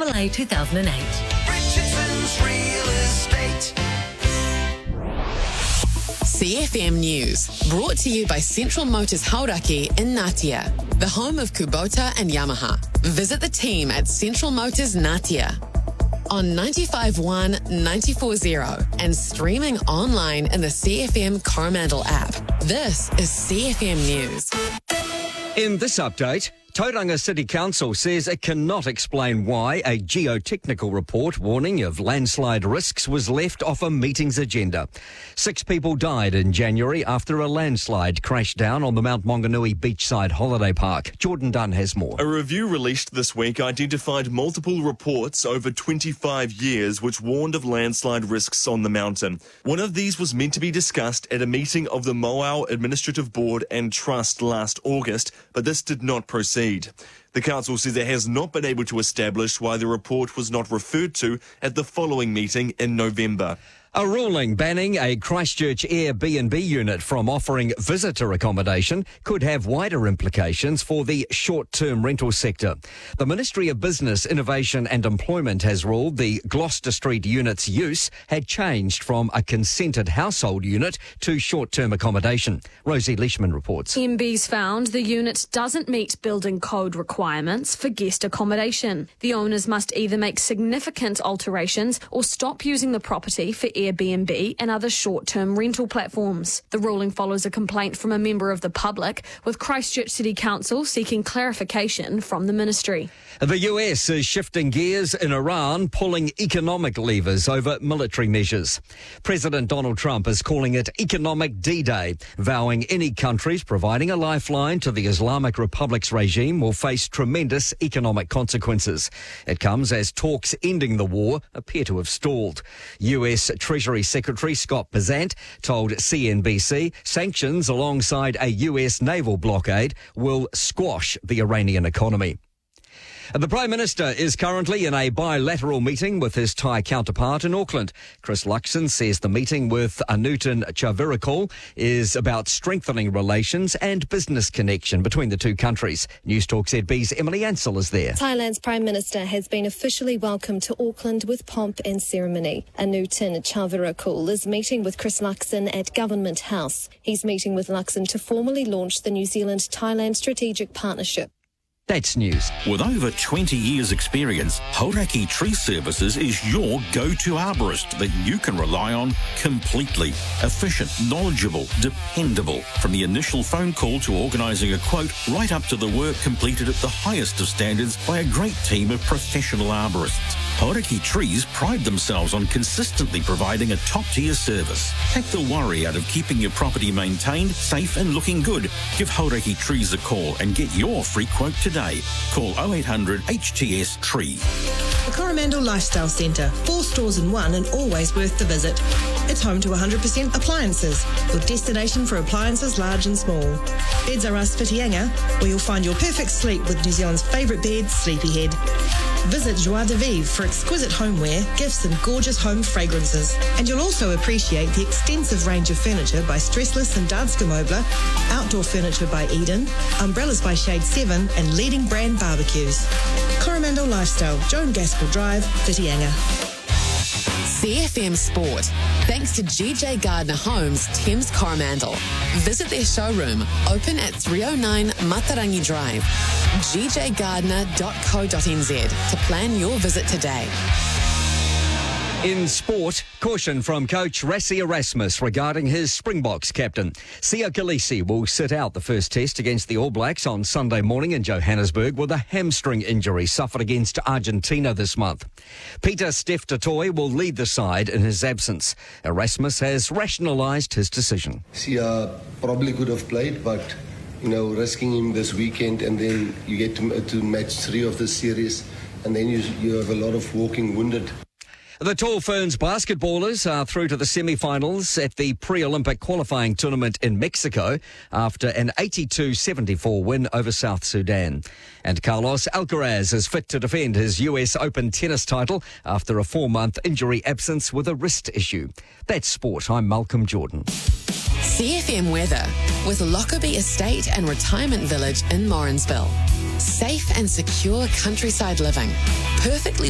CAA 2008. Richardson's Real Estate. CFM News, brought to you by Central Motors Hauraki in Ngatea, the home of Kubota and Yamaha. Visit the team at Central Motors Ngatea on 95.1, 94.0 and streaming online in the CFM Coromandel app. This is CFM News. In this update, Tauranga City Council says it cannot explain why a geotechnical report warning of landslide risks was left off a meeting's agenda. 6 people died in January after a landslide crashed down on the Mount Maunganui beachside holiday park. Jordan Dunn has more. A review released this week identified multiple reports over 25 years which warned of landslide risks on the mountain. One of these was meant to be discussed at a meeting of the Moau Administrative Board and Trust last August, but this did not proceed. The council says it has not been able to establish why the report was not referred to at the following meeting in November. A ruling banning a Christchurch Airbnb unit from offering visitor accommodation could have wider implications for the short-term rental sector. The Ministry of Business, Innovation and Employment has ruled the Gloucester Street unit's use had changed from a consented household unit to short-term accommodation. Rosie Leishman reports. MBs found the unit doesn't meet building code requirements for guest accommodation. The owners must either make significant alterations or stop using the property for Airbnb and other short-term rental platforms. The ruling follows a complaint from a member of the public, with Christchurch City Council seeking clarification from the ministry. The US is shifting gears in Iran, pulling economic levers over military measures. President Donald Trump is calling it Economic D-Day, vowing any countries providing a lifeline to the Islamic Republic's regime will face tremendous economic consequences. It comes as talks ending the war appear to have stalled. US Treasury Secretary Scott Bessent told CNBC sanctions alongside a US naval blockade will squash the Iranian economy. The Prime Minister is currently in a bilateral meeting with his Thai counterpart in Auckland. Chris Luxon says the meeting with Anutin Charnvirakul is about strengthening relations and business connection between the two countries. Newstalk ZB's Emily Ansell is there. Thailand's Prime Minister has been officially welcomed to Auckland with pomp and ceremony. Anutin Charnvirakul is meeting with Chris Luxon at Government House. He's meeting with Luxon to formally launch the New Zealand-Thailand Strategic Partnership. That's news. With over 20 years' experience, Hauraki Tree Services is your go-to arborist that you can rely on completely. Efficient, knowledgeable, dependable. From the initial phone call to organising a quote, right up to the work completed at the highest of standards by a great team of professional arborists. Hauraki Trees pride themselves on consistently providing a top-tier service. Take the worry out of keeping your property maintained, safe and looking good. Give Hauraki Trees a call and get your free quote today. Call 0800 HTS Tree. The Coromandel Lifestyle Centre, 4 stores in one and always worth the visit. It's home to 100% appliances, your destination for appliances large and small. Beds are us Whitianga, where you'll find your perfect sleep with New Zealand's favourite bed, Sleepyhead. Visit Joie de Vivre for exquisite homeware, gifts and gorgeous home fragrances. And you'll also appreciate the extensive range of furniture by Stressless and Danske Möbler, outdoor furniture by Eden, umbrellas by Shade 7 and leading brand barbecues. Coromandel Lifestyle, Joan Gaskell Drive, Whitianga. CFM Sport, thanks to GJ Gardner Homes, Thames Coromandel. Visit their showroom, open at 309 Matarangi Drive, gjgardner.co.nz to plan your visit today. In sport, caution from coach Rassie Erasmus regarding his Springboks captain. Siya Kolisi will sit out the first test against the All Blacks on Sunday morning in Johannesburg with a hamstring injury suffered against Argentina this month. Peter Steph Totoy will lead the side in his absence. Erasmus has rationalised his decision. Siya probably could have played, but risking him this weekend, and then you get to match 3 of the series, and then you have a lot of walking wounded. The Tall Ferns basketballers are through to the semi-finals at the pre-Olympic qualifying tournament in Mexico after an 82-74 win over South Sudan. And Carlos Alcaraz is fit to defend his US Open tennis title after a 4-month injury absence with a wrist issue. That's sport. I'm Malcolm Jordan. CFM weather with Lockerbie Estate and Retirement Village in Morrinsville. Safe and secure countryside living, perfectly